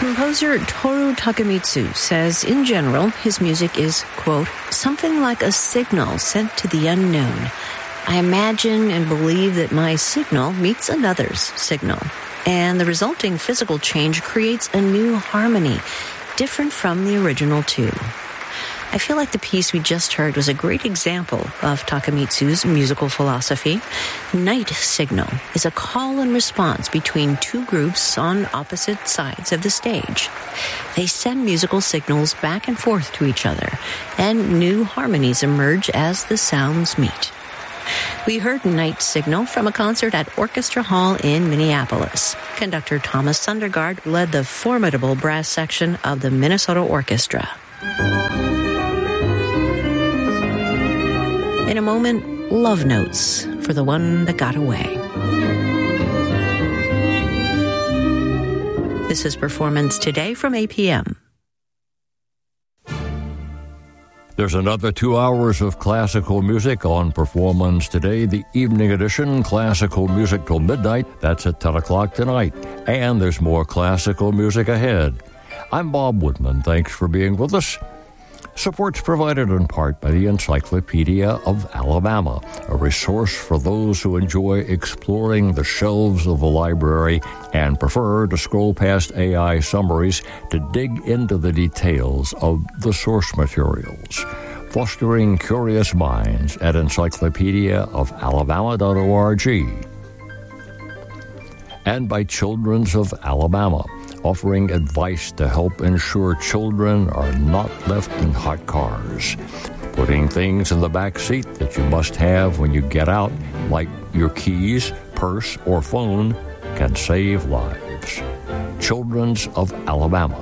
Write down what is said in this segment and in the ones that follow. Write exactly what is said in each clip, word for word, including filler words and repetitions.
Composer Toru Takemitsu says, in general, his music is, quote, something like a signal sent to the unknown. I imagine and believe that my signal meets another's signal, and the resulting physical change creates a new harmony, different from the original two. I feel like the piece we just heard was a great example of Takemitsu's musical philosophy. Night Signal is a call and response between two groups on opposite sides of the stage. They send musical signals back and forth to each other, and new harmonies emerge as the sounds meet. We heard Night Signal from a concert at Orchestra Hall in Minneapolis. Conductor Thomas Sundergaard led the formidable brass section of the Minnesota Orchestra. In a moment, love notes for the one that got away. This is Performance Today from A P M. There's another two hours of classical music on Performance Today, the evening edition, classical music till midnight. That's at ten o'clock tonight. And there's more classical music ahead. I'm Bob Woodman. Thanks for being with us. Support's provided in part by the Encyclopedia of Alabama, a resource for those who enjoy exploring the shelves of a library and prefer to scroll past A I summaries to dig into the details of the source materials. Fostering curious minds at encyclopedia of alabama dot org. And by Children's of Alabama, offering advice to help ensure children are not left in hot cars. Putting things in the back seat that you must have when you get out, like your keys, purse, or phone, can save lives. Children's of Alabama.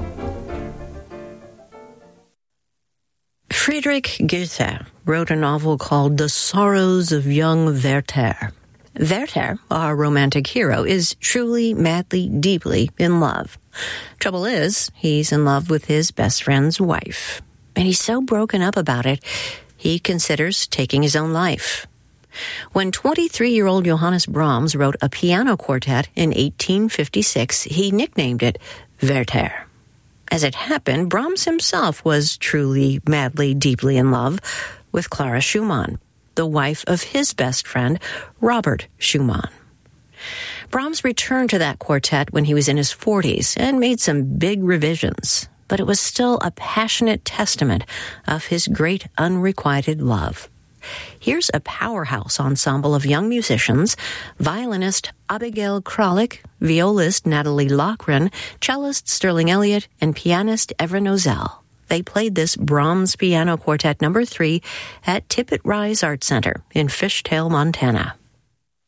Friedrich Goethe wrote a novel called The Sorrows of Young Werther. Werther, our romantic hero, is truly, madly, deeply in love. Trouble is, he's in love with his best friend's wife. And he's so broken up about it, he considers taking his own life. When twenty-three-year-old Johannes Brahms wrote a piano quartet in eighteen fifty-six, he nicknamed it Werther. As it happened, Brahms himself was truly, madly, deeply in love with Clara Schumann, the wife of his best friend, Robert Schumann. Brahms returned to that quartet when he was in his forties and made some big revisions, but it was still a passionate testament of his great unrequited love. Here's a powerhouse ensemble of young musicians: violinist Abigail Kralik, violist Natalie Loughran, cellist Sterling Elliott, and pianist Evra Nozell. They played this Brahms Piano Quartet number three at Tippett Rise Art Center in Fishtail, Montana.